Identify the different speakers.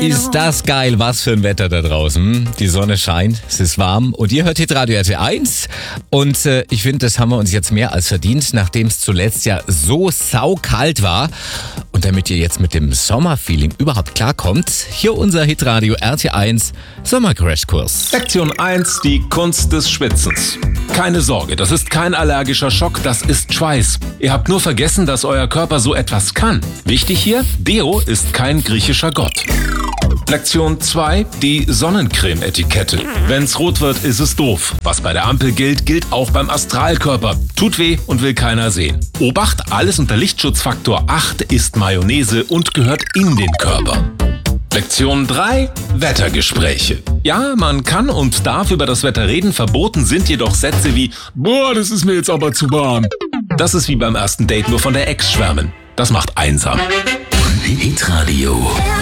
Speaker 1: Ist das geil, was für ein Wetter da draußen. Die Sonne scheint, es ist warm und ihr hört Hitradio RTL 1 und ich finde, das haben wir uns jetzt mehr als verdient, nachdem es zuletzt ja so saukalt war. Und damit ihr jetzt mit dem Sommerfeeling überhaupt klarkommt, hier unser Hitradio RTL 1 Sommercrashkurs.
Speaker 2: Lektion 1, die Kunst des Schwitzens. Keine Sorge, das ist kein allergischer Schock, das ist Schweiß. Ihr habt nur vergessen, dass euer Körper so etwas kann. Wichtig hier, Deo ist kein griechischer Gott. Lektion 2, die Sonnencreme-Etikette. Wenn's rot wird, ist es doof. Was bei der Ampel gilt, gilt auch beim Astralkörper. Tut weh und will keiner sehen. Obacht, alles unter Lichtschutzfaktor 8 ist Mayonnaise und gehört in den Körper. Lektion 3, Wettergespräche. Ja, man kann und darf über das Wetter reden, verboten sind jedoch Sätze wie "Boah, das ist mir jetzt aber zu warm". Das ist wie beim ersten Date, nur von der Ex schwärmen. Das macht einsam.
Speaker 3: Hitradio.